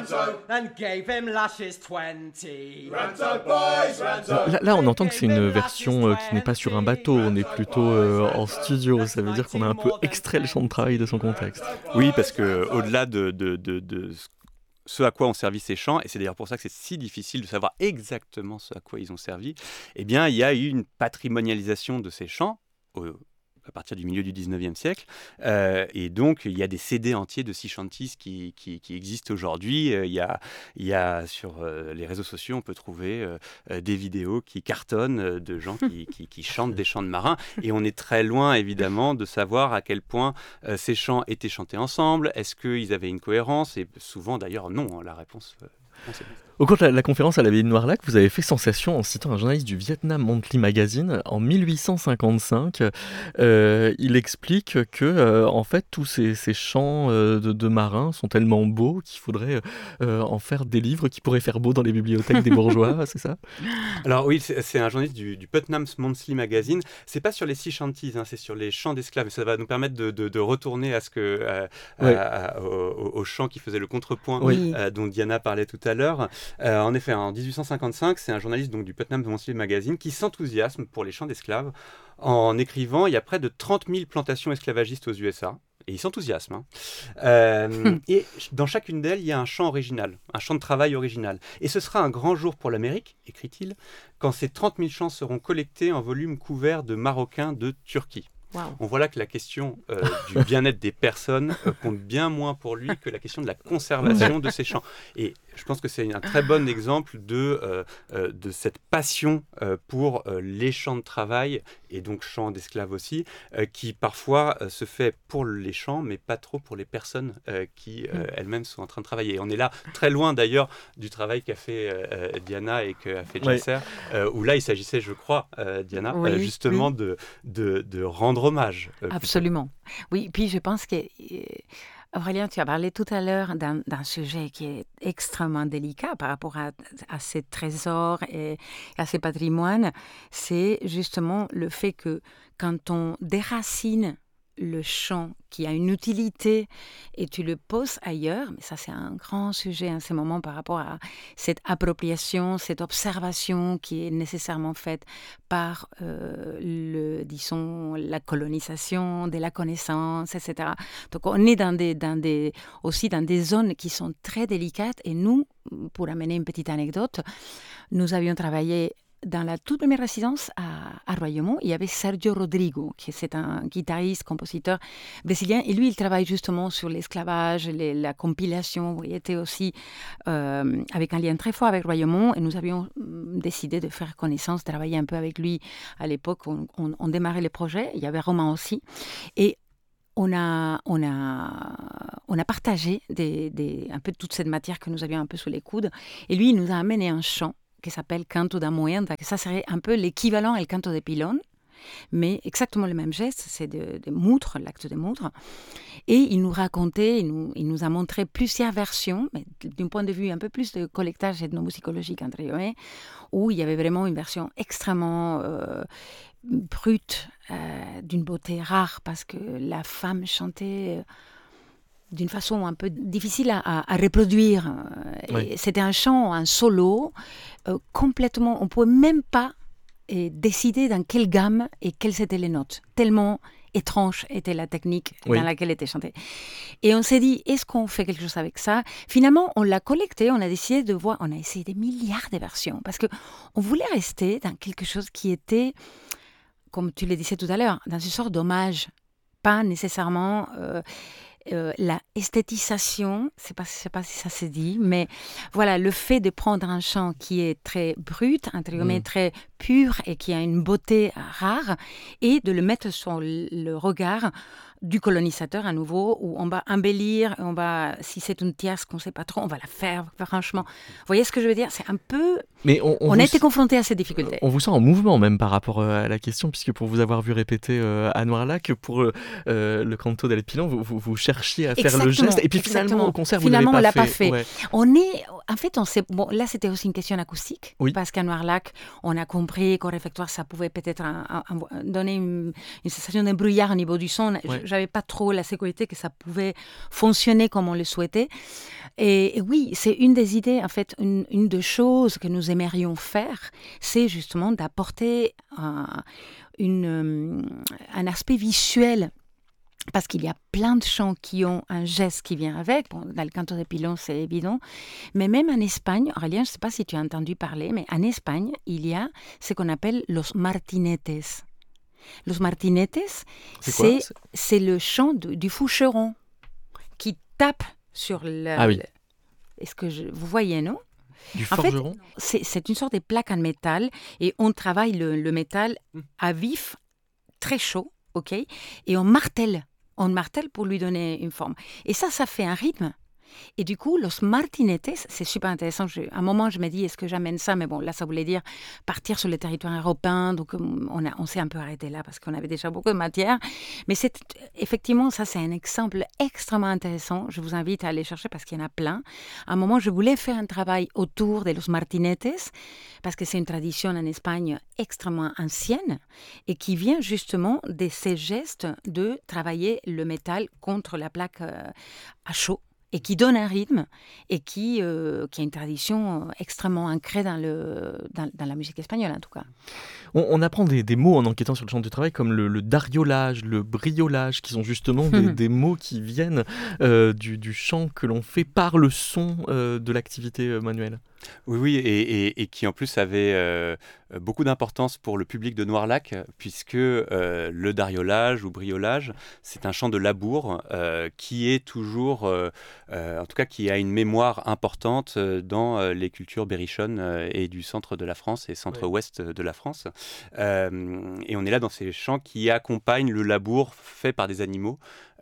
And gave him lashes 20. Là, on entend que c'est une version qui n'est pas sur un bateau, on est plutôt en studio. Ça veut dire qu'on a un peu extrait le champ de travail de son contexte. Oui, parce que au-delà de ce à quoi ont servi ces chants, et c'est d'ailleurs pour ça que c'est si difficile de savoir exactement ce à quoi ils ont servi, eh bien, il y a eu une patrimonialisation de ces chants à partir du milieu du 19e siècle. Et donc, il y a des CD entiers de sea shanties qui existent aujourd'hui. Il y a sur les réseaux sociaux, on peut trouver des vidéos qui cartonnent de gens qui chantent des chants de marins. Et on est très loin, évidemment, de savoir à quel point ces chants étaient chantés ensemble. Est-ce qu'ils avaient une cohérence? Et souvent, d'ailleurs, non. La réponse... on sait pas. Au cours de la conférence à l'abbaye de Noirlac, vous avez fait sensation en citant un journaliste du Vietnam Monthly Magazine en 1855. Il explique que, en fait, tous ces chants de marins sont tellement beaux qu'il faudrait en faire des livres qui pourraient faire beau dans les bibliothèques des bourgeois, c'est ça? Alors oui, c'est un journaliste du Putnam Monthly Magazine. C'est pas sur les sea shanties, c'est sur les chants d'esclaves. Ça va nous permettre de retourner à ce que au chant qui faisait le contrepoint dont Diana parlait tout à l'heure. En effet, en 1855, c'est un journaliste donc, du Putnam Monthly Magazine qui s'enthousiasme pour les chants d'esclaves en écrivant il y a près de 30 000 plantations esclavagistes aux USA. Et il s'enthousiasme. Et dans chacune d'elles, il y a un chant original, un chant de travail original. Et ce sera un grand jour pour l'Amérique, écrit-il, quand ces 30 000 chants seront collectés en volumes couverts de Marocains de Turquie. Wow. On voit là que la question du bien-être des personnes compte bien moins pour lui que la question de la conservation de ces chants. Et je pense que c'est un très bon exemple de cette passion pour les chants de travail, et donc chants d'esclaves aussi, qui parfois se fait pour les chants, mais pas trop pour les personnes qui elles-mêmes sont en train de travailler. Et on est là très loin d'ailleurs du travail qu'a fait Diana et qu'a fait Djesser, où là il s'agissait, je crois, Diana, justement de rendre hommage. Absolument. Oui, puis je pense que... Aurélien, tu as parlé tout à l'heure d'un sujet qui est extrêmement délicat par rapport à ces trésors et à ces patrimoines. C'est justement le fait que quand on déracine le chant qui a une utilité et tu le poses ailleurs, mais ça c'est un grand sujet en ce moment par rapport à cette appropriation, cette observation qui est nécessairement faite par la colonisation de la connaissance, etc. Donc on est aussi dans des zones qui sont très délicates, et nous, pour amener une petite anecdote, nous avions travaillé dans la toute première résidence à Royaumont. Il y avait Sergio Rodrigo, qui est un guitariste, compositeur brésilien, et lui, il travaille justement sur l'esclavage, la compilation. Il était aussi avec un lien très fort avec Royaumont, et nous avions décidé de faire connaissance, travailler un peu avec lui à l'époque. On démarrait les projets, il y avait Romain aussi, et on a partagé un peu toute cette matière que nous avions un peu sous les coudes, et lui, il nous a amené un chant qui s'appelle Canto da Moenda, que ça serait un peu l'équivalent al canto de Pilon, mais exactement le même geste, c'est de moudre, l'acte de moudre. Et il nous racontait, il nous a montré plusieurs versions, mais d'un point de vue un peu plus de collectage ethnomusicologique, entre guillemets, où il y avait vraiment une version extrêmement brute, d'une beauté rare, parce que la femme chantait... d'une façon un peu difficile à reproduire. Et c'était un chant, un solo, complètement... On ne pouvait même pas décider dans quelle gamme et quelles étaient les notes. Tellement étrange était la technique dans laquelle était chantée. Et on s'est dit, est-ce qu'on fait quelque chose avec ça? Finalement, on l'a collecté, on a décidé de voir... On a essayé des milliards de versions, parce qu'on voulait rester dans quelque chose qui était, comme tu le disais tout à l'heure, dans une sorte d'hommage. Pas nécessairement... la esthétisation, je sais pas si ça se dit, mais voilà, le fait de prendre un chant qui est très brut, entre guillemets, très pur et qui a une beauté rare, et de le mettre sur le regard du colonisateur à nouveau, où on va embellir, si c'est une tierce qu'on ne sait pas trop, on va la faire, franchement. Vous voyez ce que je veux dire? C'est un peu... Mais on a été confrontés à ces difficultés. On vous sent en mouvement même par rapport à la question, puisque pour vous avoir vu répéter à Noirlac, pour le canto del Pilon, vous cherchiez à faire le geste, et puis finalement au concert, vous ne l'avez pas fait. En fait, là c'était aussi une question acoustique, parce qu'à Noirlac, on a compris compris qu'au réfectoire, ça pouvait peut-être donner une sensation de brouillard au niveau du son. Ouais. J'avais pas trop la sécurité que ça pouvait fonctionner comme on le souhaitait. Et oui, c'est une des idées, en fait, une des choses que nous aimerions faire, c'est justement d'apporter un aspect visuel. Parce qu'il y a plein de chants qui ont un geste qui vient avec. Bon, dans le canto de pilón, c'est évident. Mais même en Espagne, Aurélien, je ne sais pas si tu as entendu parler, mais en Espagne, il y a ce qu'on appelle los martinetes. Los martinetes, c'est le chant du foucheron qui tape sur le... Ah oui. Est-ce que vous voyez, non? Du En fait, forgeron. c'est une sorte de plaque en métal et on travaille le métal à vif, très chaud, ok, et on martèle pour lui donner une forme. Et ça fait un rythme. Et du coup, los martinetes, c'est super intéressant. À un moment, je me dis, est-ce que j'amène ça? Mais bon, là, ça voulait dire partir sur le territoire européen. Donc, on s'est un peu arrêté là parce qu'on avait déjà beaucoup de matière. Mais effectivement, ça, c'est un exemple extrêmement intéressant. Je vous invite à aller chercher parce qu'il y en a plein. À un moment, je voulais faire un travail autour de los martinetes parce que c'est une tradition en Espagne extrêmement ancienne et qui vient justement de ces gestes de travailler le métal contre la plaque à chaud. Et qui donne un rythme et qui a une tradition extrêmement ancrée dans la musique espagnole, en tout cas. On apprend des mots en enquêtant sur le champ du travail, comme le dariolage, le briolage, qui sont justement des mots qui viennent du chant que l'on fait par le son de l'activité manuelle. Oui, et qui en plus avait beaucoup d'importance pour le public de Noirlac, puisque le dariolage ou briolage, c'est un chant de labour qui est toujours, en tout cas qui a une mémoire importante dans les cultures berrichonnes et du centre de la France et centre-ouest de la France. Et on est là dans ces chants qui accompagnent le labour fait par des animaux.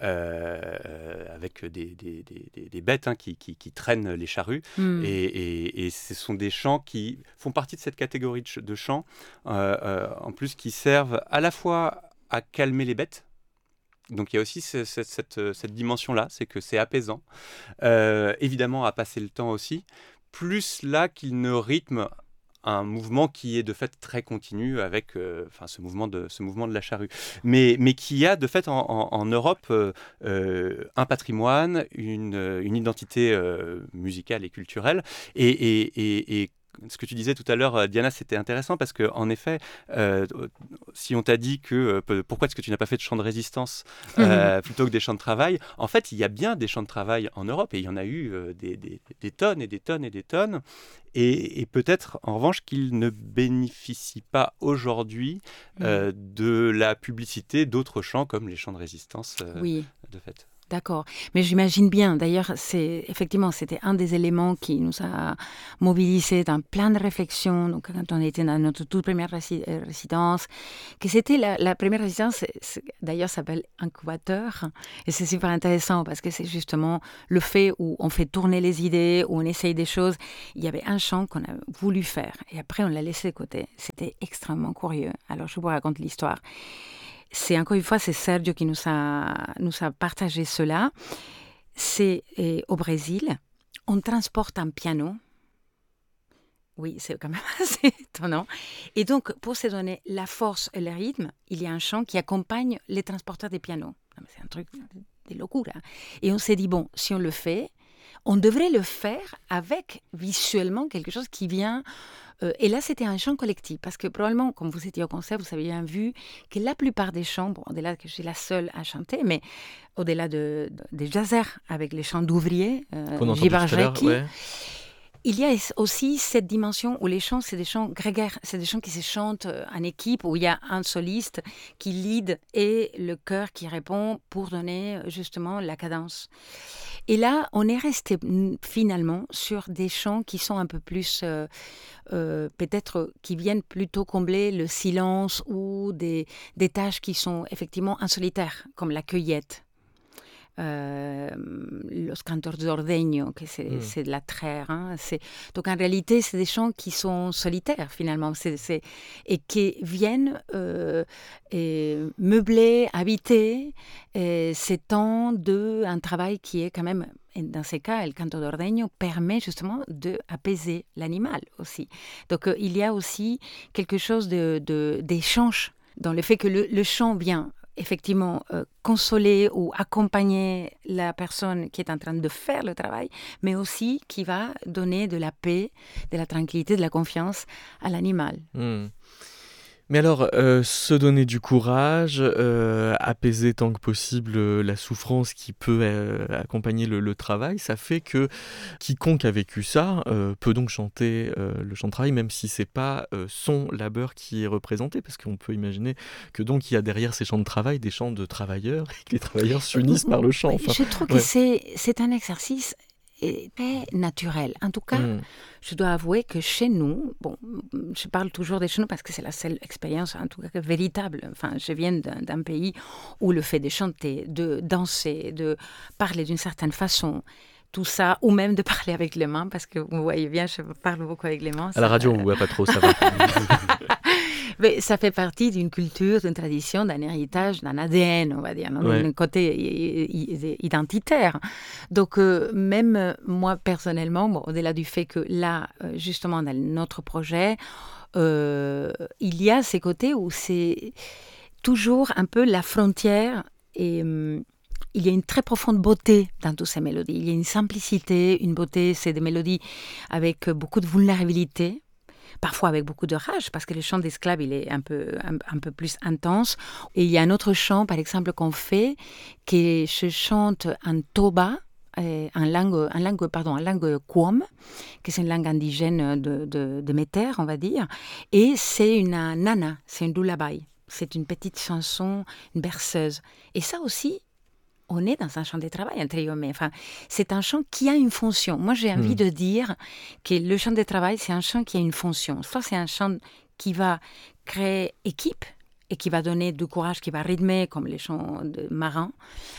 Avec des bêtes qui traînent les charrues et ce sont des chants qui font partie de cette catégorie de chants en plus qui servent à la fois à calmer les bêtes. Donc il y a aussi cette dimension-là, c'est que c'est apaisant, évidemment à passer le temps aussi, plus là qu'il ne rythme un mouvement qui est de fait très continu avec ce mouvement de la charrue, mais qui a de fait en Europe un patrimoine, une identité musicale et culturelle, et ce que tu disais tout à l'heure, Diana, c'était intéressant parce qu'en effet, si on t'a dit que pourquoi est-ce que tu n'as pas fait de chants de résistance plutôt que des chants de travail, en fait, il y a bien des chants de travail en Europe et il y en a eu des tonnes et des tonnes et des tonnes. Et peut-être, en revanche, qu'ils ne bénéficient pas aujourd'hui de la publicité d'autres chants comme les chants de résistance, de fait. D'accord, mais j'imagine bien, d'ailleurs, effectivement, c'était un des éléments qui nous a mobilisés dans plein de réflexions, donc quand on était dans notre toute première résidence, que c'était la première résidence, d'ailleurs, s'appelle incubateur, et c'est super intéressant parce que c'est justement le fait où on fait tourner les idées, où on essaye des choses. Il y avait un chant qu'on a voulu faire, et après on l'a laissé de côté. C'était extrêmement curieux. Alors, je vous raconte l'histoire. Encore une fois, c'est Sergio qui nous a partagé cela. C'est au Brésil. On transporte un piano. Oui, c'est quand même assez étonnant. Et donc, pour se donner la force et le rythme, il y a un chant qui accompagne les transporteurs des pianos. C'est un truc de locura. Et on s'est dit, bon, si on le fait, on devrait le faire avec visuellement quelque chose qui vient... et là, c'était un chant collectif, parce que probablement, comme vous étiez au concert, vous avez bien vu que la plupart des chants, bon, au-delà que je suis la seule à chanter, mais au-delà des jazzers avec les chants d'ouvriers, Gibarjeki, il y a aussi cette dimension où les chants, c'est des chants grégaires, c'est des chants qui se chantent en équipe, où il y a un soliste qui lead et le chœur qui répond pour donner justement la cadence. Et là, on est resté finalement sur des chants qui sont un peu plus, peut-être, qui viennent plutôt combler le silence ou des tâches qui sont effectivement en solitaire, comme la cueillette. Los cantos de ordeño, que c'est de la traire. Hein. Donc en réalité, c'est des chants qui sont solitaires finalement, et qui viennent meubler, habiter ces temps d'un travail qui est quand même Et dans ces cas, le canto d'ordeño permet justement d'apaiser l'animal aussi. Donc il y a aussi quelque chose d'échange dans le fait que le chant vient effectivement consoler ou accompagner la personne qui est en train de faire le travail, mais aussi qui va donner de la paix, de la tranquillité, de la confiance à l'animal. Mais alors, se donner du courage, apaiser tant que possible la souffrance qui peut accompagner le travail, ça fait que quiconque a vécu ça peut donc chanter le chant de travail, même si c'est pas son labeur qui est représenté, parce qu'on peut imaginer que donc il y a derrière ces chants de travail des chants de travailleurs, et que les travailleurs s'unissent par le chant. Je trouve que c'est un exercice très naturel. En tout cas, je dois avouer que chez nous, je parle toujours de chez nous parce que c'est la seule expérience, en tout cas véritable. Enfin, je viens d'un pays où le fait de chanter, de danser, de parler d'une certaine façon, tout ça, ou même de parler avec les mains, parce que vous voyez bien, je parle beaucoup avec les mains. À la radio, on ne voit pas trop, ça va. Mais ça fait partie d'une culture, d'une tradition, d'un héritage, d'un ADN, on va dire, d'un côté identitaire. Donc, même moi, personnellement, au-delà du fait que là, justement, dans notre projet, il y a ces côtés où c'est toujours un peu la frontière et... il y a une très profonde beauté dans toutes ces mélodies. Il y a une simplicité, une beauté, c'est des mélodies avec beaucoup de vulnérabilité, parfois avec beaucoup de rage, parce que le chant d'esclave, il est un peu plus intense. Et il y a un autre chant, par exemple, qu'on fait, qui se chante en toba, en langue Kwom, qui c'est une langue indigène de Méter, on va dire. Et c'est une nana, c'est une lullaby. C'est une petite chanson, une berceuse. Et ça aussi, on est dans un chant de travail, un trio, mais enfin, c'est un chant qui a une fonction. Moi, j'ai envie de dire que le chant de travail, c'est un chant qui a une fonction. Soit c'est un chant qui va créer équipe et qui va donner du courage, qui va rythmer, comme les chants de marins.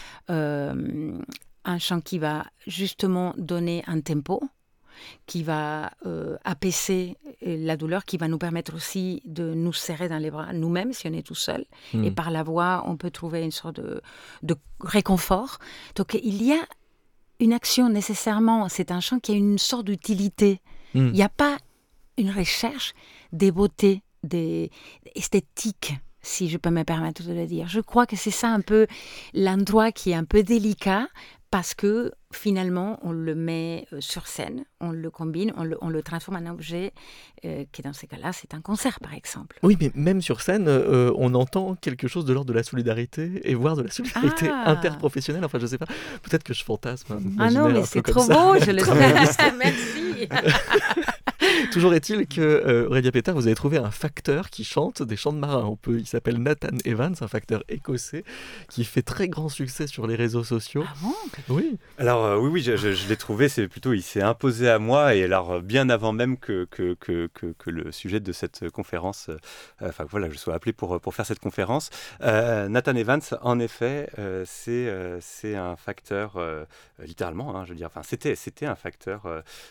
Un chant qui va justement donner un tempo, qui va apaiser la douleur, qui va nous permettre aussi de nous serrer dans les bras nous-mêmes si on est tout seul. Et par la voix, on peut trouver une sorte de réconfort. Donc il y a une action nécessairement, c'est un chant qui a une sorte d'utilité. Il n'y a pas une recherche des beautés, des esthétiques, si je peux me permettre de le dire. Je crois que c'est ça un peu l'endroit qui est un peu délicat, parce que finalement, on le met sur scène, on le combine, on le transforme en objet, qui dans ces cas-là, c'est un concert, par exemple. Oui, mais même sur scène, on entend quelque chose de l'ordre de la solidarité, et voire de la solidarité interprofessionnelle. Enfin, je ne sais pas, peut-être que je fantasme. Ah non, mais c'est trop beau, je le sais. Merci. Toujours est-il que, Aurélia Pétard, vous avez trouvé un facteur qui chante des chants de marins. Il s'appelle Nathan Evans, un facteur écossais qui fait très grand succès sur les réseaux sociaux. Ah bon ? Oui. Alors oui, je l'ai trouvé, il s'est imposé à moi, et alors bien avant même que le sujet de cette conférence, je sois appelé pour faire cette conférence. Nathan Evans, en effet, c'est un facteur, littéralement, hein, je veux dire, c'était un facteur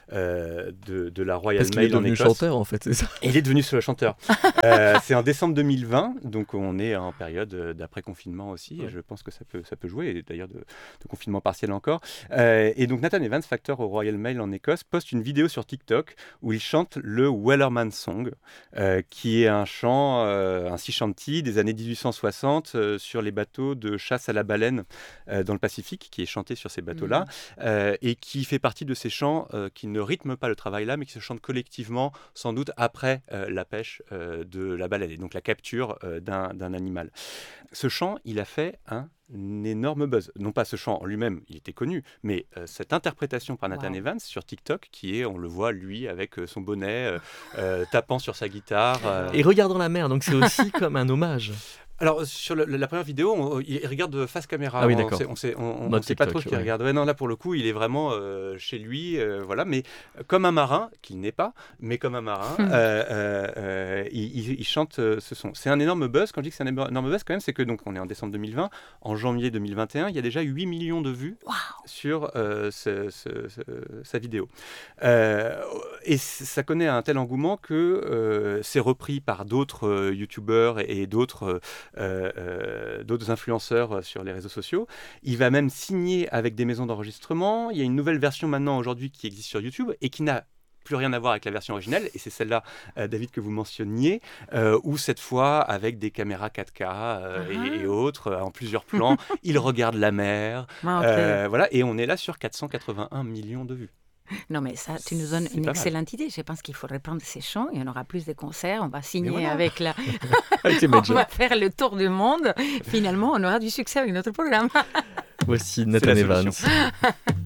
de la Royal Mail en Écosse. Parce qu'il est devenu chanteur, en fait, c'est ça. Il est devenu chanteur. C'est en décembre 2020, donc on est en période d'après-confinement aussi, et je pense que ça peut jouer, et d'ailleurs de confinement partiel encore. Et donc Nathan Evans, facteur au Royal Mail en Écosse, poste une vidéo sur TikTok où il chante le Wellerman Song, qui est un chant, un sea shanty des années 1860 sur les bateaux de chasse à la baleine dans le Pacifique, qui est chanté sur ces bateaux-là, et qui fait partie de ces chants qui ne rythment pas le travail là, mais qui se chantent collectivement, sans doute après la pêche de la baleine, et donc la capture d'un animal. Ce chant, il a fait un énorme buzz. Non pas ce chant en lui-même, il était connu, mais cette interprétation par Nathan Evans sur TikTok, qui est, on le voit, lui, avec son bonnet, tapant sur sa guitare. Et regardant la mer, donc c'est aussi comme un hommage. Alors, sur la première vidéo, il regarde face caméra. Ah oui, d'accord. On sait pas trop ce qu'il regarde. Ouais, non, là, pour le coup, il est vraiment chez lui, voilà, mais comme un marin, qu'il n'est pas, mais comme un marin, il chante ce son. C'est un énorme buzz. Quand je dis que c'est un énorme buzz, quand même, c'est que, donc, on est en décembre 2020, en janvier 2021, il y a déjà 8 millions de vues sur sa vidéo. Et ça connaît un tel engouement que c'est repris par d'autres youtubeurs et d'autres d'autres influenceurs sur les réseaux sociaux. Il va même signer avec des maisons d'enregistrement. Il y a une nouvelle version maintenant aujourd'hui qui existe sur YouTube et qui n'a plus rien à voir avec la version originale, et c'est celle-là, David, que vous mentionniez, où cette fois, avec des caméras 4K et autres, en plusieurs plans, il regarde la mer, voilà, et on est là sur 481 millions de vues. Non, mais ça, tu nous donnes une excellente idée. Je pense qu'il faudrait prendre ces chants, il y en aura plus de concerts, on va signer avec la... on va faire le tour du monde. Finalement, on aura du succès avec notre programme. Voici Nathan Evans.